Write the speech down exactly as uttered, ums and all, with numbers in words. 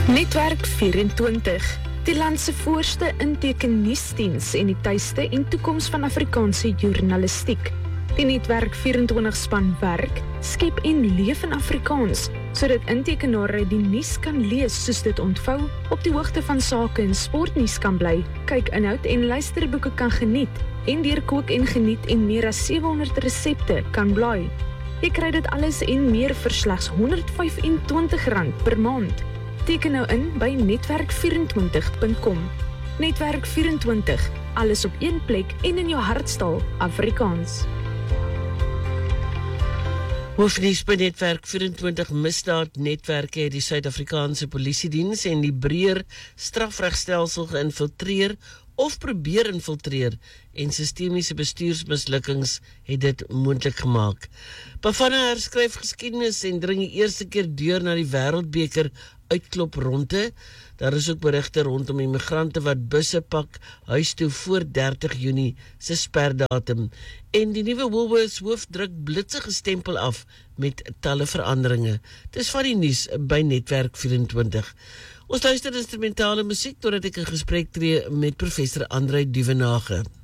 Netwerk vyf-en-twintig, die land se voorste inteken nuusdiens en die tuiste en toekoms van Afrikaanse journalistiek. Die Netwerk vyf-en-twintig span werk, skep en leef in Afrikaans, sodat intekenare die nuus kan lees soos dit ontvou, op die hoogte van sake en sportnuus kan bly, kyk inhoud en luisterboeke kan geniet, en deur kook en geniet en meer as sewehonderd resepte kan blaai. Jy kry dit alles en meer vir slegs honderd vyf-en-twintig rand per maand. Teken nou in by netwerk vyf-en-twintig punt com. Netwerk vyf-en-twintig, alles op een plek en in jou hartstaal, Afrikaans. Hoofnuus by Netwerk vyf-en-twintig misdaadnetwerke het die Suid-Afrikaanse Polisiediens en die breër strafregstelsel geïnfiltreer of probeer infiltreer en sistemiese bestuursmislukkings het dit moontlik gemaak. Bafana herskryf geskiedenis en dring die eerste keer deur na die Wêreldbeker uitklop ronde. Daar is ook berigte rondom immigrante wat busse pak huis toe voor dertig Junie se sperdatum. En die nuwe Woolworths hoof druk blitsige stempel af met talle veranderinge. Dis van die nuus by Netwerk vyf-en-twintig. Ons luister instrumentale musiek totdat ek 'n gesprek tree met professor Andrei Duvenage.